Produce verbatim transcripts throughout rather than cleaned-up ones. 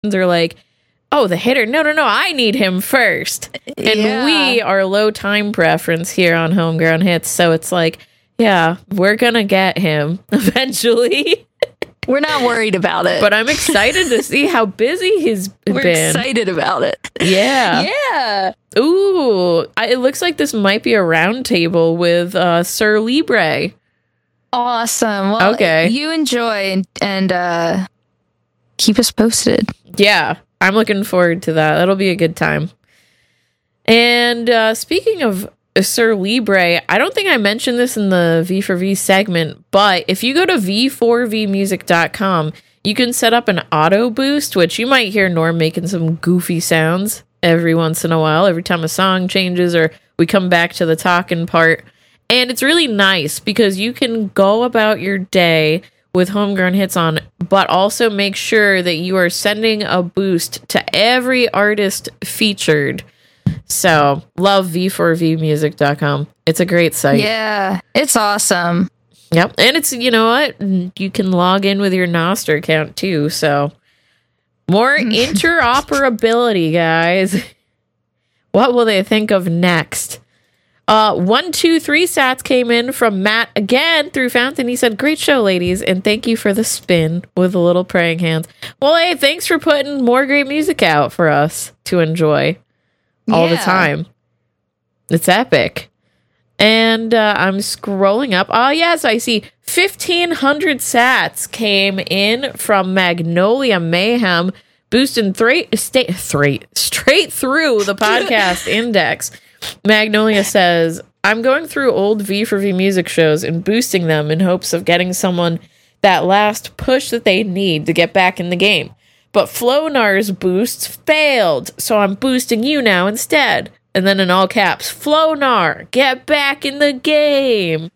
are like, oh, the hitter. No, no, no. I need him first. And Yeah. we are low time preference here on Homegrown Hits. So it's like, yeah, we're going to get him eventually. We're not worried about it. But I'm excited to see how busy he's We're been. excited about it. Yeah. Yeah. Ooh, I, it looks like this might be a round table with uh, Sir Libre. Awesome. Well, Okay. you enjoy and, and uh, keep us posted. Yeah, I'm looking forward to that. That'll be a good time. And uh, speaking of Sir Libre, I don't think I mentioned this in the V four V segment, but if you go to v four v music dot com, you can set up an auto boost, which you might hear Norm making some goofy sounds every once in a while, every time a song changes or we come back to the talking part. And it's really nice because you can go about your day with Homegrown Hits on, but also make sure that you are sending a boost to every artist featured. So, love v four v music dot com. It's a great site. Yeah, it's awesome. Yep. And it's, you know what? You can log in with your Nostr account too. So, more interoperability, guys. What will they think of next? Uh, one, two, three sats came in from Matt again through Fountain. He said, great show, ladies, and thank you for the spin with the little praying hands. Well, hey, thanks for putting more great music out for us to enjoy all the Yeah. time. It's epic. And uh, I'm scrolling up. Oh, yes, I see fifteen hundred sats came in from Magnolia Mayhem, boosting three, sta- three, straight through the podcast index. Magnolia says, I'm going through old V four V music shows and boosting them in hopes of getting someone that last push that they need to get back in the game. But Flonar's boosts failed, so I'm boosting you now instead. And then in all caps, Flonar, get back in the game.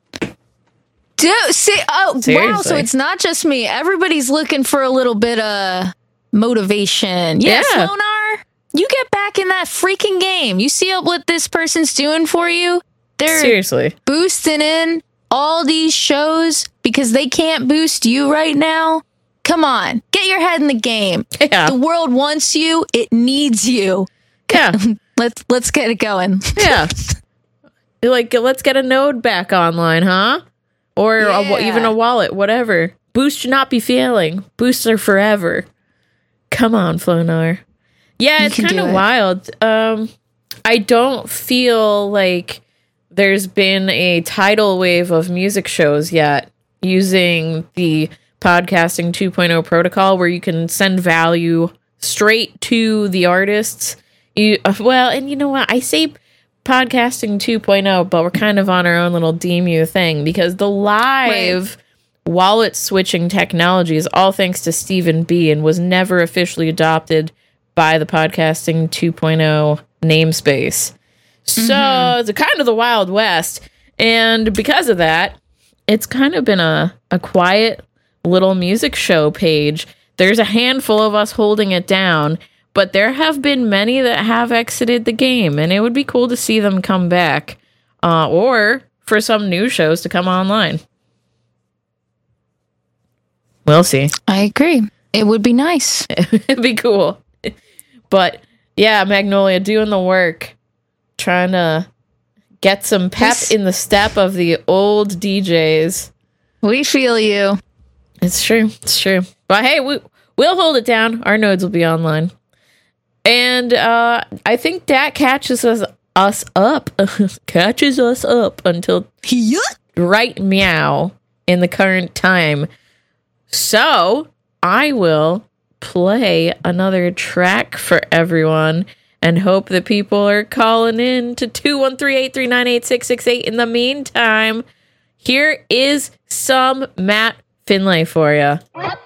Dude, see, oh, wow, so Seriously. it's not just me. Everybody's looking for a little bit of motivation. Yeah, Yeah. Slonar, you get back in that freaking game. You see what this person's doing for you? They're Seriously. boosting in all these shows because they can't boost you right now. Come on, get your head in the game. Yeah. The world wants you. It needs you. Yeah. Let's let's get it going. Yeah. You're like, let's get a node back online, huh? Or a, wa- Yeah. even a wallet, whatever. Boost should not be failing. Boosts are forever. Come on, Flonar. Yeah, You it's can kind do of it. wild. Um, I don't feel like there's been a tidal wave of music shows yet using the podcasting two point oh protocol where you can send value straight to the artists. You, uh, well, and you know what? I say podcasting two point oh, but we're kind of on our own little D M U thing because the live wallet switching technology is all thanks to Stephen B and was never officially adopted by the podcasting two point oh namespace. So Mm-hmm. it's a kind of the Wild West. And because of that, it's kind of been a, a quiet little music show page. There's a handful of us holding it down, but there have been many that have exited the game, and it would be cool to see them come back, uh, or for some new shows to come online. We'll see. I agree. It would be nice. It'd be cool. But yeah, Magnolia doing the work, trying to get some pep Yes. in the step of the old D Js. We feel you. It's true. It's true. But hey, we, we'll hold it down. Our nodes will be online. And uh, I think that catches us us up. catches us up until right meow in the current time. So I will play another track for everyone and hope that people are calling in to two one three, eight three nine, eight six six eight. In the meantime, here is some Matt Finlay for you.